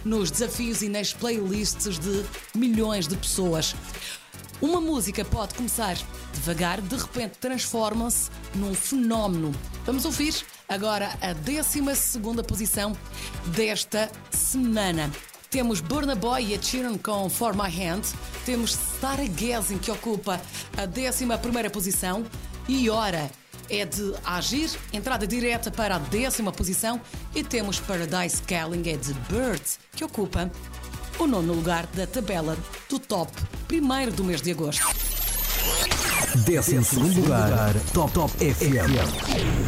nos desafios e nas playlists de milhões de pessoas. Uma música pode começar devagar, de repente transforma-se num fenómeno. Vamos ouvir agora a 12ª posição desta semana. Temos Burna Boy e a Sheeran com For My Hand. Temos Sarah Gazin, que ocupa a 11ª posição. E Hora é de Agir, entrada direta para a 10ª posição. E temos Paradise Calling, é de Bird, que ocupa o 9º lugar da tabela do top 1º do mês de agosto. 12º lugar, Top FM.